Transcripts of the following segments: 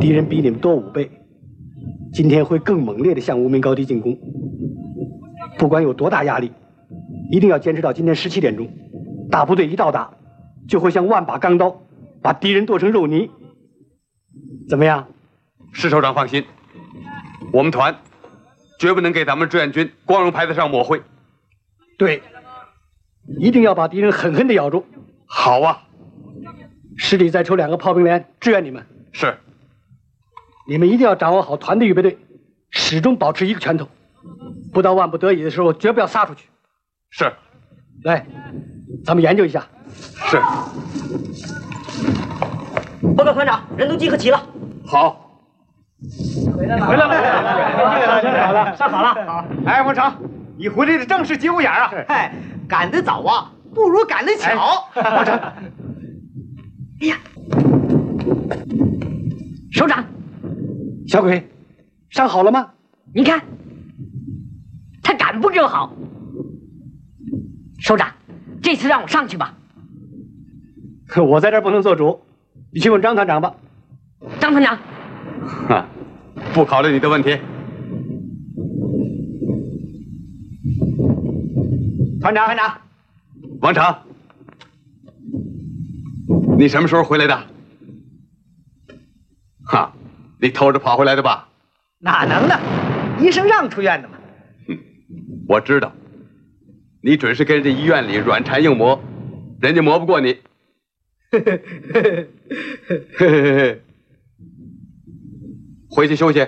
敌人比你们多5倍，今天会更猛烈地向无名高地进攻。不管有多大压力，一定要坚持到今天17点钟。大部队一到达，就会像万把钢刀，把敌人剁成肉泥。怎么样？ 是首长放心，我们团绝不能给咱们志愿军光荣牌子上抹灰。 对，一定要把敌人狠狠地咬住。 好啊， 师弟再抽2个炮兵连支援你们。 是。 你们一定要掌握好团队预备队，始终保持一个拳头，不到万不得已的时候绝不要撒出去。 是。 来，咱们研究一下。 是。 报告团长，人都集合齐了。 好。 回来了，上好了。好，哎，王成，你回来的正是节骨眼啊！ 嗨，赶得早啊，不如赶得巧。 王成， 哎呀，首长， 小鬼，伤好了吗？ 您看，他赶步就好。首长，这次让我上去吧。 我在这儿不能做主，你去问张团长吧。 张团长。 不考虑你的问题。 团长， 王成，你什么时候回来的？哈，你偷着跑回来的吧？ 哪能呢？医生让出院的嘛。 我知道，你准是跟人家医院里软缠硬磨，人家磨不过你。回去休息。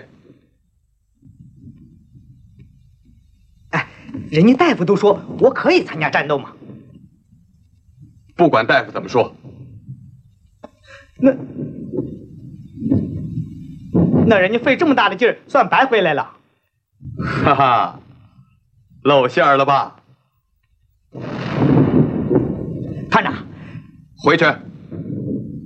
哎，人家大夫都说我可以参加战斗嘛。 不管大夫怎么说， 那人家费这么大的劲儿，算白回来了。 哈哈，露馅了吧？ 团长， 回去。